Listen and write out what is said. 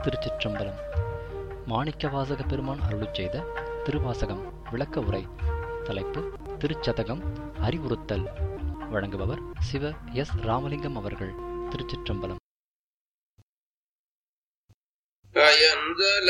திருச்சிற்றம்பலம். மாணிக்கவாசக பெருமான் அருளிச் செய்த திருவாசகம் விளக்க உரை. தலைப்பு திருச்சதகம் அறிவுறுத்தல். வழங்குபவர் சிவ எஸ் ராமலிங்கம் அவர்கள். திருச்சிற்றம்பலம்.